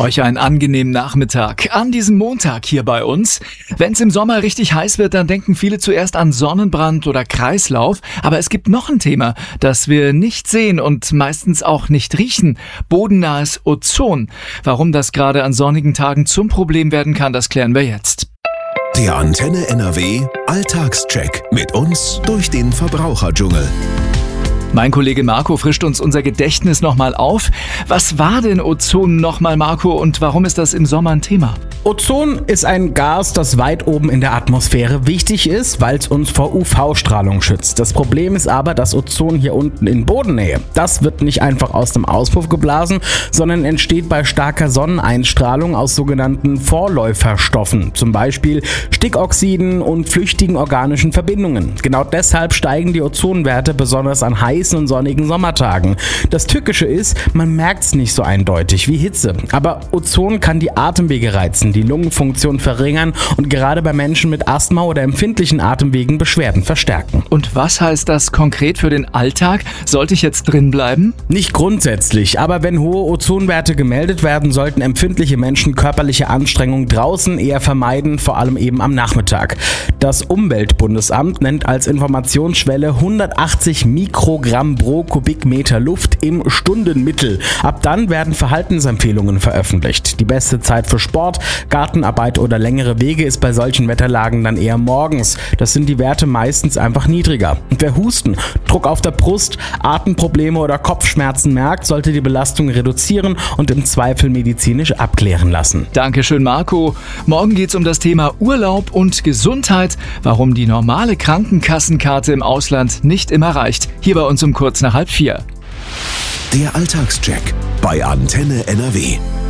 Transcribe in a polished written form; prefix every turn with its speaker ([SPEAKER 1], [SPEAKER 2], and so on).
[SPEAKER 1] Euch einen angenehmen Nachmittag an diesem Montag hier bei uns. Wenn es im Sommer richtig heiß wird, dann denken viele zuerst an Sonnenbrand oder Kreislauf. Aber es gibt noch ein Thema, das wir nicht sehen und meistens auch nicht riechen. Bodennahes Ozon. Warum das gerade an sonnigen Tagen zum Problem werden kann, das klären wir jetzt.
[SPEAKER 2] Der Antenne NRW Alltagscheck mit uns durch den Verbraucherdschungel.
[SPEAKER 1] Mein Kollege Marco frischt uns unser Gedächtnis nochmal auf. Was war denn Ozon nochmal, Marco, und warum ist das im Sommer ein Thema?
[SPEAKER 3] Ozon ist ein Gas, das weit oben in der Atmosphäre wichtig ist, weil es uns vor UV-Strahlung schützt. Das Problem ist aber, das Ozon hier unten in Bodennähe, das wird nicht einfach aus dem Auspuff geblasen, sondern entsteht bei starker Sonneneinstrahlung aus sogenannten Vorläuferstoffen, zum Beispiel Stickoxiden und flüchtigen organischen Verbindungen. Genau deshalb steigen die Ozonwerte besonders an heißen und sonnigen Sommertagen. Das Tückische ist, man merkt es nicht so eindeutig wie Hitze, aber Ozon kann die Atemwege reizen, die Lungenfunktion verringern und gerade bei Menschen mit Asthma oder empfindlichen Atemwegen Beschwerden verstärken.
[SPEAKER 1] Und was heißt das konkret für den Alltag? Sollte ich jetzt drin bleiben?
[SPEAKER 3] Nicht grundsätzlich, aber wenn hohe Ozonwerte gemeldet werden, sollten empfindliche Menschen körperliche Anstrengung draußen eher vermeiden, vor allem eben am Nachmittag. Das Umweltbundesamt nennt als Informationsschwelle 180 Mikrogramm pro Kubikmeter Luft im Stundenmittel. Ab dann werden Verhaltensempfehlungen veröffentlicht. Die beste Zeit für Sport, Gartenarbeit oder längere Wege ist bei solchen Wetterlagen dann eher morgens. Das sind die Werte meistens einfach niedriger. Und wer Husten, Druck auf der Brust, Atemprobleme oder Kopfschmerzen merkt, sollte die Belastung reduzieren und im Zweifel medizinisch abklären lassen.
[SPEAKER 1] Dankeschön, Marco. Morgen geht's um das Thema Urlaub und Gesundheit, warum die normale Krankenkassenkarte im Ausland nicht immer reicht. Hier bei uns um kurz nach 3:30.
[SPEAKER 2] Der Alltagscheck bei Antenne NRW.